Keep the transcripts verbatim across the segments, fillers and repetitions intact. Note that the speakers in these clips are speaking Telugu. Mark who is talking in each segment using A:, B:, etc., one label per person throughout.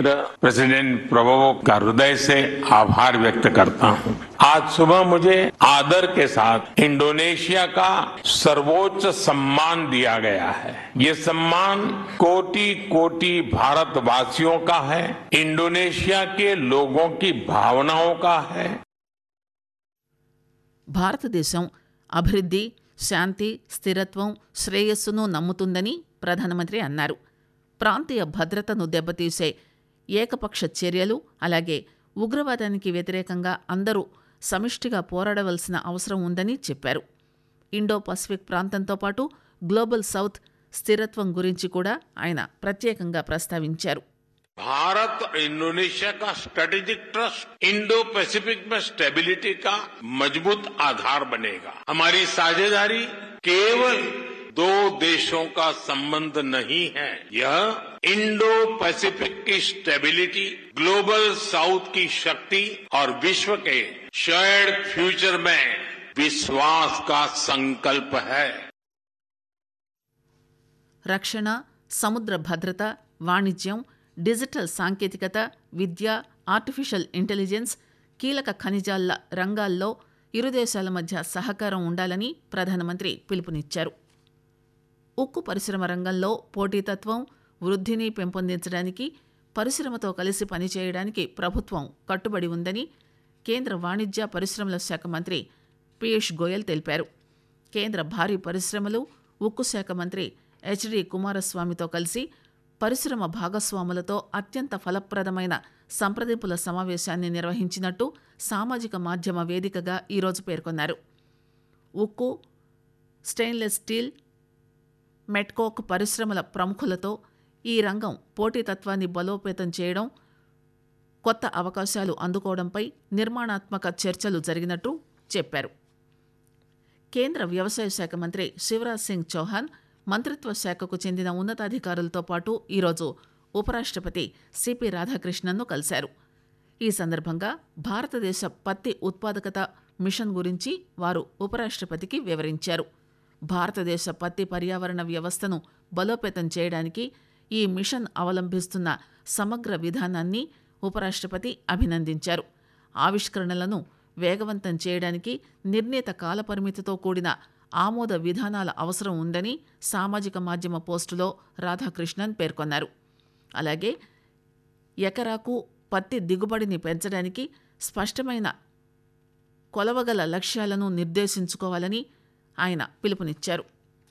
A: मित्र प्रेसिडेंट प्रभो का हृदय से आभार व्यक्त करता हूं। आज सुबह मुझे आदर के साथ इंडोनेशिया का सर्वोच्च सम्मान दिया गया है। ये सम्मान कोटि कोटि भारतवासियों का है, इंडोनेशिया के लोगों की भावनाओं का है।
B: భారతదేశం అభివృద్ధి, శాంతి, స్థిరత్వం, శ్రేయస్సును నమ్ముతుందని ప్రధానమంత్రి అన్నారు. ప్రాంతీయ భద్రతను దెబ్బతీసే ఏకపక్ష చర్యలు, అలాగే ఉగ్రవాదానికి వ్యతిరేకంగా అందరూ సమిష్టిగా పోరాడవలసిన అవసరం ఉందని చెప్పారు. ఇండో పసిఫిక్ ప్రాంతంతో పాటు గ్లోబల్ సౌత్ స్థిరత్వం గురించి కూడా ఆయన ప్రత్యేకంగా ప్రస్తావించారు.
A: भारत और इंडोनेशिया का स्ट्रेटेजिक ट्रस्ट इंडो पैसिफिक में स्टेबिलिटी का मजबूत आधार बनेगा। हमारी साझेदारी केवल दो देशों का संबंध नहीं है, यह इंडो पैसिफिक की स्टेबिलिटी, ग्लोबल साउथ की शक्ति और विश्व के शेयर्ड फ्यूचर में विश्वास का संकल्प है.
B: రక్షణ, సముద్ర భద్రత, వాణిజ్యం, డిజిటల్ సాంకేతికత, విద్య, ఆర్టిఫిషియల్ ఇంటెలిజెన్స్, కీలక ఖనిజాల రంగాల్లో ఇరు దేశాల మధ్య సహకారం ఉండాలని ప్రధానమంత్రి పిలుపునిచ్చారు. ఉక్కు పరిశ్రమ రంగంలో పోటీతత్వం, వృద్ధిని పెంపొందించడానికి పరిశ్రమతో కలిసి పనిచేయడానికి ప్రభుత్వం కట్టుబడి ఉందని కేంద్ర వాణిజ్య పరిశ్రమల శాఖ మంత్రి పీయూష్ గోయల్ తెలిపారు. కేంద్ర భారీ పరిశ్రమలు, ఉక్కు శాఖ మంత్రి హెచ్డి కుమారస్వామితో కలిసి పరిశ్రమ భాగస్వాములతో అత్యంత ఫలప్రదమైన సంప్రదింపుల సమావేశాన్ని నిర్వహించినట్టు సామాజిక మాధ్యమ వేదికగా ఈరోజు పేర్కొన్నారు. ఉక్కు, స్టెయిన్లెస్ స్టీల్, మెట్కోక్ పరిశ్రమల ప్రముఖులతో ఈ రంగం పోటీతత్వాన్ని బలోపేతం చేయడం, కొత్త అవకాశాలు అందుకోవడంపై నిర్మాణాత్మక చర్చలు జరిగినట్టు చెప్పారు. కేంద్ర వ్యవసాయ శాఖ మంత్రి శివరాజ్ సింగ్ చౌహాన్ మంత్రిత్వ శాఖకు చెందిన ఉన్నతాధికారులతో పాటు ఈరోజు ఉపరాష్ట్రపతి సిపి రాధాకృష్ణన్ను కలిశారు. ఈ సందర్భంగా భారతదేశ పత్తి ఉత్పాదకత మిషన్ గురించి వారు ఉపరాష్ట్రపతికి వివరించారు. భారతదేశ పత్తి పర్యావరణ వ్యవస్థను బలోపేతం చేయడానికి ఈ మిషన్ అవలంబిస్తున్న సమగ్ర విధానాన్ని ఉపరాష్ట్రపతి అభినందించారు. ఆవిష్కరణలను వేగవంతం చేయడానికి నిర్ణీత కాలపరిమితితో కూడిన ఆమోద విధానాల అవసరం ఉందని సామాజిక మాధ్యమ పోస్టులో రాధాకృష్ణన్ పేర్కొన్నారు. అలాగే ఎకరాకు పత్తి దిగుబడిని పెంచడానికి స్పష్టమైన కొలవగల లక్ష్యాలను నిర్దేశించుకోవాలని ఆయన పిలుపునిచ్చారు.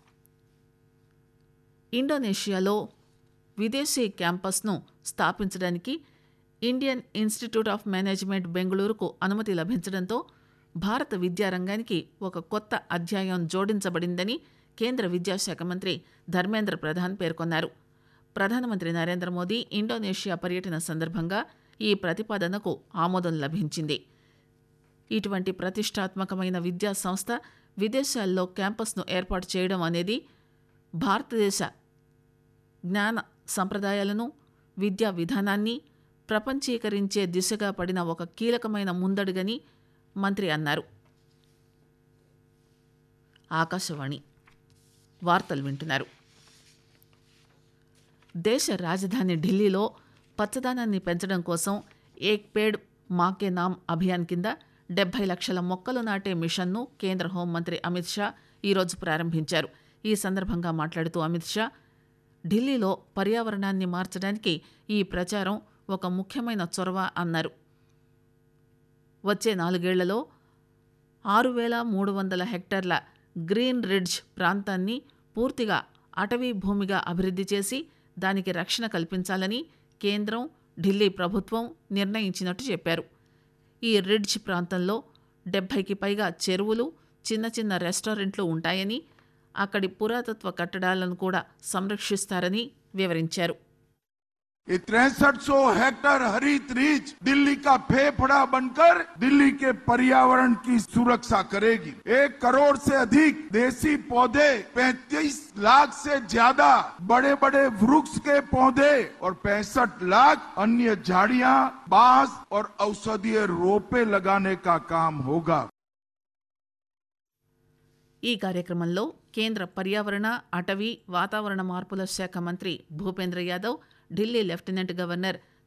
B: ఇండోనేషియాలో విదేశీ క్యాంపస్ను స్థాపించడానికి ఇండియన్ ఇన్స్టిట్యూట్ ఆఫ్ మేనేజ్మెంట్ బెంగళూరుకు అనుమతి లభించడంతో భారత విద్యారంగానికి ఒక కొత్త అధ్యాయం జోడించబడిందని కేంద్ర విద్యాశాఖ మంత్రి ధర్మేంద్ర ప్రధాన్ పేర్కొన్నారు. ప్రధానమంత్రి నరేంద్ర మోదీ ఇండోనేషియా పర్యటన సందర్భంగా ఈ ప్రతిపాదనకు ఆమోదం లభించింది. ఇటువంటి ప్రతిష్టాత్మకమైన విద్యా సంస్థ విదేశాల్లో క్యాంపస్ను ఏర్పాటు చేయడం అనేది భారతదేశ జ్ఞాన సంప్రదాయాలను, విద్యా విధానాన్ని ప్రపంచీకరించే దిశగా పడిన ఒక కీలకమైన ముందడుగని మంత్రి అన్నారు. ఆకాశవాణి వార్తలు వింటున్నారు. దేశ రాజధాని ఢిల్లీలో పచ్చదనాన్ని పెంచడం కోసం ఏక్ పేడ్ మాకే నామ్ అభియాన్ కింద డెబ్బై లక్షల మొక్కలు నాటే మిషన్ను కేంద్ర హోంమంత్రి అమిత్ షా ఈరోజు ప్రారంభించారు. ఈ సందర్భంగా మాట్లాడుతూ అమిత్ షా ఢిల్లీలో పర్యావరణాన్ని మార్చడానికి ఈ ప్రచారం ఒక ముఖ్యమైన చొరవ అన్నారు. వచ్చే నాలుగేళ్లలో ఆరు వేల మూడు వందల హెక్టార్ల గ్రీన్ రిడ్జ్ ప్రాంతాన్ని పూర్తిగా అటవీ భూమిగా అభివృద్ధి చేసి దానికి రక్షణ కల్పించాలని కేంద్రం, ఢిల్లీ ప్రభుత్వం నిర్ణయించినట్టు చెప్పారు. ఈ రిడ్జ్ ప్రాంతంలో డెబ్బైకి పైగా చెరువులు, చిన్న చిన్న రెస్టారెంట్లు ఉంటాయని, అక్కడి పురాతత్వ కట్టడాలను కూడా సంరక్షిస్తారని వివరించారు.
C: तिरसठ सौ हेक्टेयर हरित रीच दिल्ली का फेफड़ा बनकर दिल्ली के पर्यावरण की सुरक्षा करेगी। एक करोड़ से अधिक देसी पौधे, पैंतीस लाख से ज्यादा बड़े बड़े वृक्ष के पौधे और पैंसठ लाख अन्य झाड़ियां, बांस और औषधीय रोपे लगाने का काम होगा।
B: ఈ కార్యక్రమంలో కేంద్ర పర్యావరణ, అటవీ, వాతావరణ మార్పుల శాఖ మంత్రి భూపేంద్ర యాదవ్, ఢిల్లీ లెఫ్టినెంట్ గవర్నర్